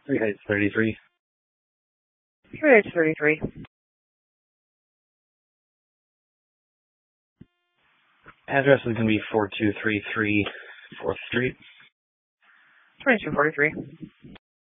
Three Heights 33. 3 Heights 33. Address is going to be 4233 4th Street. 2243.